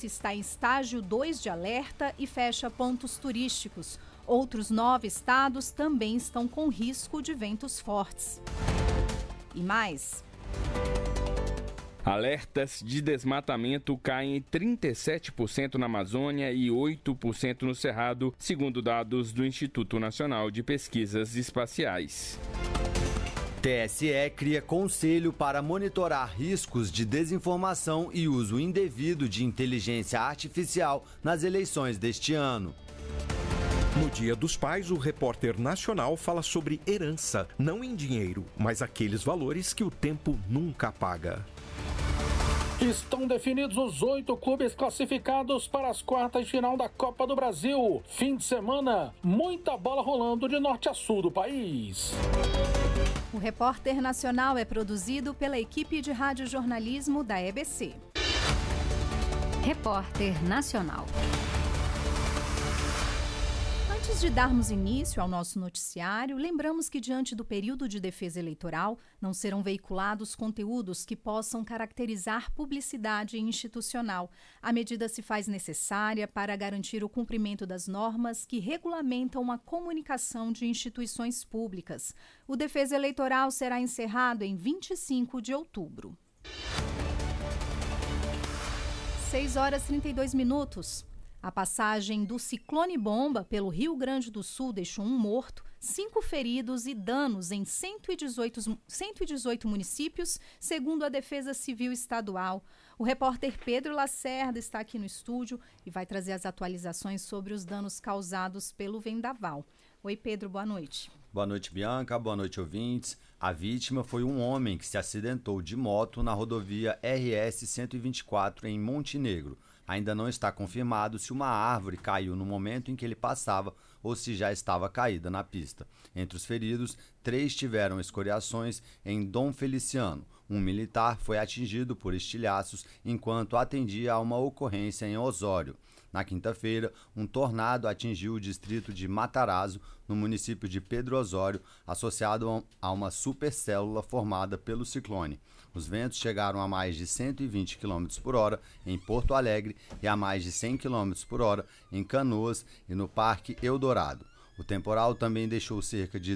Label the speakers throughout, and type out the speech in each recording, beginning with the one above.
Speaker 1: Fluminense está em estágio 2 de alerta e fecha pontos turísticos. Outros 9 estados também estão com risco de ventos fortes. E mais.
Speaker 2: Alertas de desmatamento caem 37% na Amazônia e 8% no Cerrado, segundo dados do Instituto Nacional de Pesquisas Espaciais.
Speaker 3: TSE cria conselho para monitorar riscos de desinformação e uso indevido de inteligência artificial nas eleições deste ano.
Speaker 4: No Dia dos Pais, o Repórter Nacional fala sobre herança, não em dinheiro, mas aqueles valores que o tempo nunca apaga.
Speaker 5: Estão definidos os 8 clubes classificados para as quartas de final da Copa do Brasil. Fim de semana, muita bola rolando de norte a sul do país.
Speaker 1: O Repórter Nacional é produzido pela equipe de radiojornalismo da EBC.
Speaker 6: Repórter Nacional.
Speaker 1: Antes de darmos início ao nosso noticiário, lembramos que diante do período de defesa eleitoral, não serão veiculados conteúdos que possam caracterizar publicidade institucional. A medida se faz necessária para garantir o cumprimento das normas que regulamentam a comunicação de instituições públicas. O defesa eleitoral será encerrado em 25 de outubro. 6h32. A passagem do ciclone bomba pelo Rio Grande do Sul deixou 1 morto, 5 feridos e danos em 118 municípios, segundo a Defesa Civil Estadual. O repórter Pedro Lacerda está aqui no estúdio e vai trazer as atualizações sobre os danos causados pelo vendaval. Oi, Pedro, boa noite.
Speaker 3: Boa noite, Bianca. Boa noite, ouvintes. A vítima foi um homem que se acidentou de moto na rodovia RS 124 em Montenegro. Ainda não está confirmado se uma árvore caiu no momento em que ele passava ou se já estava caída na pista. Entre os feridos, 3 tiveram escoriações em Dom Feliciano. Um militar foi atingido por estilhaços enquanto atendia a uma ocorrência em Osório. Na quinta-feira, um tornado atingiu o distrito de Matarazzo, no município de Pedro Osório, associado a uma supercélula formada pelo ciclone. Os ventos chegaram a mais de 120 km por hora em Porto Alegre e a mais de 100 km por hora em Canoas e no Parque Eldorado. O temporal também deixou cerca de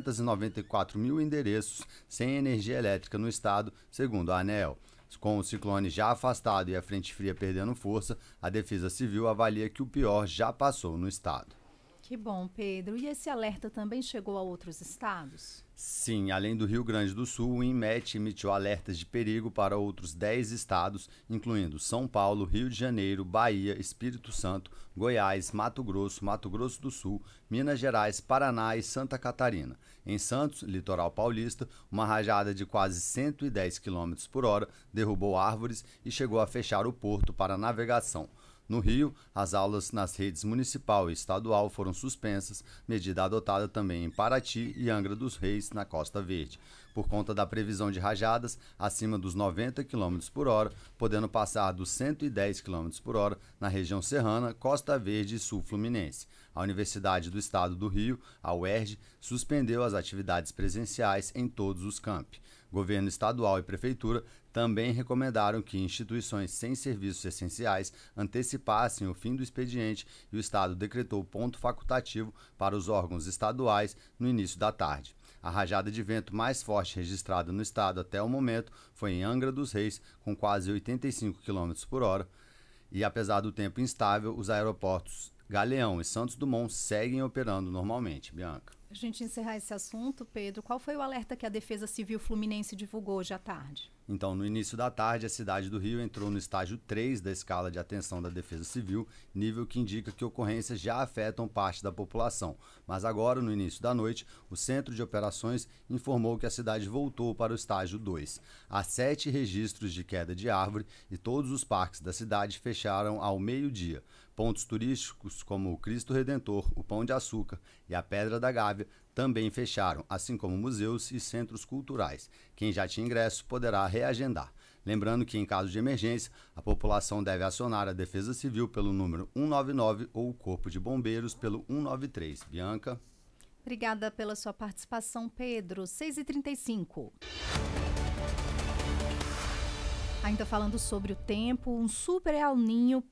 Speaker 3: 294 mil endereços sem energia elétrica no estado, segundo a ANEEL. Com o ciclone já afastado e a frente fria perdendo força, a Defesa Civil avalia que o pior já passou no estado.
Speaker 1: Que bom, Pedro. E esse alerta também chegou a outros estados?
Speaker 3: Sim, além do Rio Grande do Sul, o INMET emitiu alertas de perigo para outros 10 estados, incluindo São Paulo, Rio de Janeiro, Bahia, Espírito Santo, Goiás, Mato Grosso do Sul, Minas Gerais, Paraná e Santa Catarina. Em Santos, litoral paulista, uma rajada de quase 110 km por hora derrubou árvores e chegou a fechar o porto para navegação. No Rio, as aulas nas redes municipal e estadual foram suspensas, medida adotada também em Paraty e Angra dos Reis, na Costa Verde, por conta da previsão de rajadas acima dos 90 km por hora, podendo passar dos 110 km por hora na região serrana, Costa Verde e Sul Fluminense. A Universidade do Estado do Rio, a UERJ, suspendeu as atividades presenciais em todos os campi. Governo estadual e prefeitura também recomendaram que instituições sem serviços essenciais antecipassem o fim do expediente e o Estado decretou ponto facultativo para os órgãos estaduais no início da tarde. A rajada de vento mais forte registrada no estado até o momento foi em Angra dos Reis, com quase 85 km por hora. E apesar do tempo instável, os aeroportos Galeão e Santos Dumont seguem operando normalmente. Bianca.
Speaker 1: Para a gente encerrar esse assunto, Pedro, qual foi o alerta que a Defesa Civil Fluminense divulgou hoje à tarde?
Speaker 3: Então, no início da tarde, a cidade do Rio entrou no estágio 3 da escala de atenção da Defesa Civil, nível que indica que ocorrências já afetam parte da população. Mas agora, no início da noite, o Centro de Operações informou que a cidade voltou para o estágio 2. Há 7 registros de queda de árvore e todos os parques da cidade fecharam ao meio-dia. Pontos turísticos como o Cristo Redentor, o Pão de Açúcar e a Pedra da Gávea também fecharam, assim como museus e centros culturais. Quem já tinha ingresso poderá reagendar. Lembrando que, em caso de emergência, a população deve acionar a Defesa Civil pelo número 199 ou o Corpo de Bombeiros pelo 193. Bianca.
Speaker 1: Obrigada pela sua participação, Pedro. 6h35. Ainda falando sobre o tempo, um super El Niño